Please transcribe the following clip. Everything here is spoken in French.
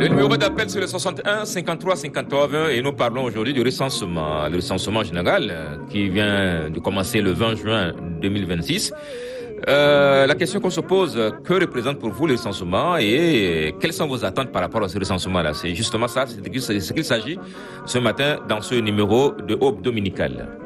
Le numéro d'appel c'est le 61 53 54 et nous parlons aujourd'hui du recensement, le recensement général qui vient de commencer le 20 juin 2026. La question qu'on se pose, que représente pour vous le recensement et quelles sont vos attentes par rapport à ce recensement-là? C'est justement ça, c'est ce qu'il s'agit ce matin dans ce numéro de Aube Dominicale.